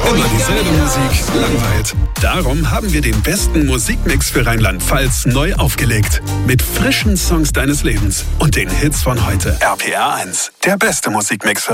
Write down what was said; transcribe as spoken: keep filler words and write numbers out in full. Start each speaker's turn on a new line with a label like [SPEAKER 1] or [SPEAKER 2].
[SPEAKER 1] Immer dieselbe Musik, langweilt. Darum haben wir den besten Musikmix für Rheinland-Pfalz neu aufgelegt. Mit frischen Songs deines Lebens und den Hits von heute. R P R eins, der beste Musikmix für